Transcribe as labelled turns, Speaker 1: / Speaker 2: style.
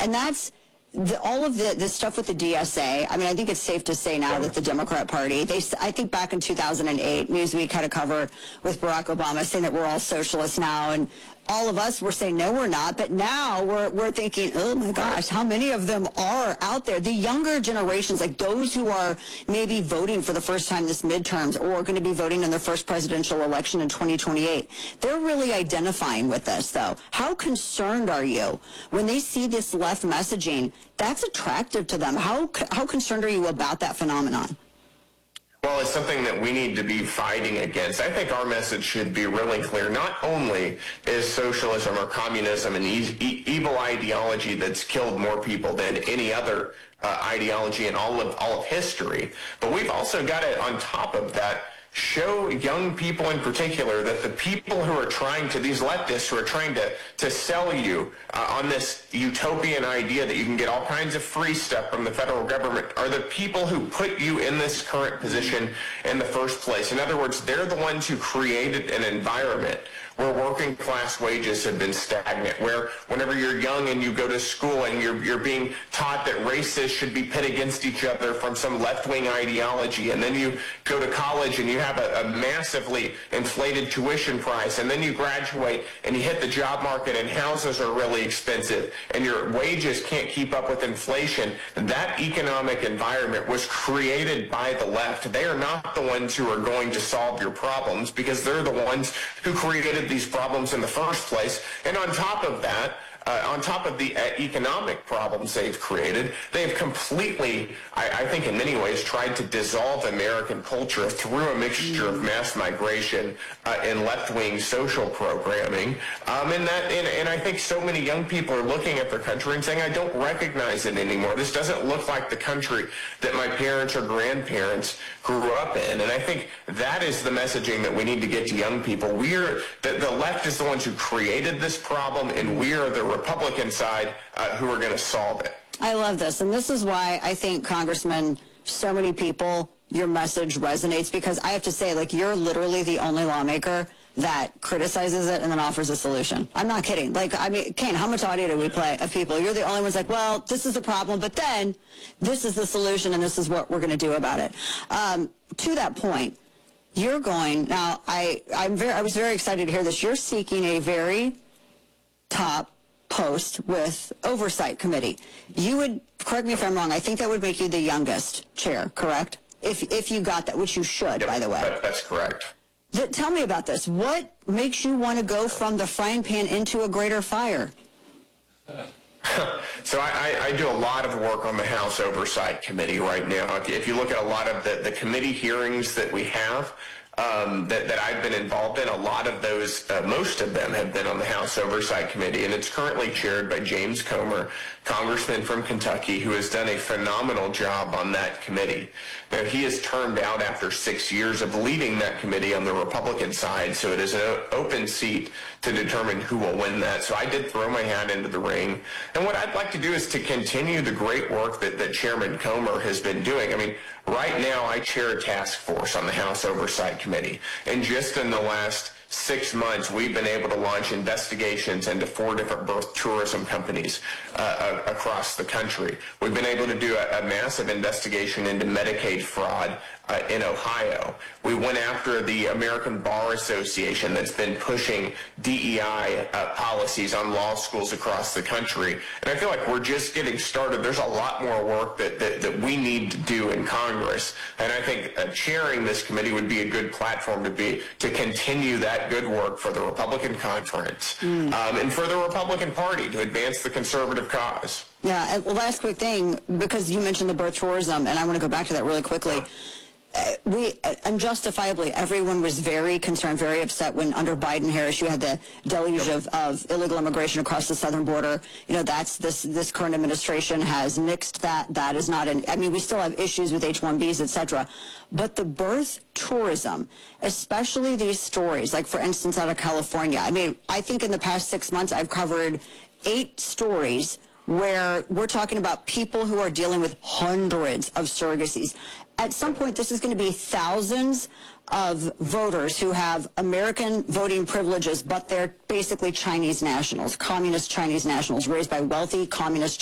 Speaker 1: And that's all of the stuff with the DSA. I mean, I think it's safe to say now that the Democrat Party, I think back in 2008, Newsweek had a cover with Barack Obama saying that we're all socialists now, and all of us were saying, no, we're not. But now we're thinking, oh, my gosh, how many of them are out there? The younger generations, like those who are maybe voting for the first time this midterms or going to be voting in their first presidential election in 2028, they're really identifying with this, though. How concerned are you when they see this left messaging? That's attractive to them. How concerned are you about that phenomenon?
Speaker 2: Well, it's something that we need to be fighting against. I think our message should be really clear. Not only is socialism or communism an evil ideology that's killed more people than any other ideology in all of history, but we've also got to, on top of that, show young people in particular that the people who are trying to, these leftists who are trying to sell you on this utopian idea that you can get all kinds of free stuff from the federal government are the people who put you in this current position in the first place. In other words, they're the ones who created an environment where working class wages have been stagnant, where whenever you're young and you go to school and you're being taught that races should be pit against each other from some left-wing ideology, and then you go to college and you have a massively inflated tuition price, and then you graduate and you hit the job market and houses are really expensive and your wages can't keep up with inflation. That economic environment was created by the left. They are not the ones who are going to solve your problems because they're the ones who created these problems in the first place. And on top of that, on top of the economic problems they've created, they've completely, I think in many ways, tried to dissolve American culture through a mixture of mass migration and left-wing social programming. And I think so many young people are looking at their country and saying, I don't recognize it anymore. This doesn't look like the country that my parents or grandparents grew up in. And I think that is the messaging that we need to get to young people. The left is the ones who created this problem, and we are the Republican side who are going to solve it.
Speaker 1: I love this. And this is why I think, Congressman, so many people, your message resonates, because I have to say, like, you're literally the only lawmaker that criticizes it and then offers a solution. I'm not kidding. Like, I mean, Kane, how much audio do we play of people? You're the only ones like, well, this is the problem, but then this is the solution and this is what we're going to do about it. To that point, you're going, now, I was very excited to hear this. You're seeking a very top post with oversight committee. You would, correct me if I'm wrong, I think that would make you the youngest chair, correct? If you got that, which you should,
Speaker 2: yep,
Speaker 1: by the way.
Speaker 2: That's correct.
Speaker 1: Tell me about this. What makes you want to go from the frying pan into a greater fire?
Speaker 2: So I do a lot of work on the House Oversight Committee right now. If you look at a lot of the committee hearings that we have, that I've been involved in, a lot of those, most of them have been on the House Oversight Committee, and it's currently chaired by James Comer, congressman from Kentucky, who has done a phenomenal job on that committee. Now, he is termed out after 6 years of leading that committee on the Republican side, so it is an open seat to determine who will win that. So I did throw my hat into the ring. And what I'd like to do is to continue the great work that Chairman Comer has been doing. I mean, right now I chair a task force on the House Oversight Committee. And just in the last 6 months, we've been able to launch investigations into 4 different birth tourism companies across the country. We've been able to do a massive investigation into Medicaid fraud in Ohio. We went after the American Bar Association that's been pushing DEI policies on law schools across the country. And I feel like we're just getting started. There's a lot more work that we need to do in Congress. And I think chairing this committee would be a good platform to continue that good work for the Republican conference and for the Republican Party to advance the conservative cause.
Speaker 1: Yeah, and last quick thing, because you mentioned the birth tourism, and I want to go back to that really quickly. Unjustifiably, everyone was very concerned, very upset when under Biden-Harris you had the deluge of illegal immigration across the southern border. You know, that's this current administration has nixed that. That is not I mean, we still have issues with H-1Bs, et cetera. But the birth tourism, especially these stories, like for instance out of California, I mean, I think in the past 6 months I've covered 8 stories where we're talking about people who are dealing with hundreds of surrogacies. At some point, this is going to be thousands of voters who have American voting privileges, but they're basically Chinese nationals, communist Chinese nationals, raised by wealthy communist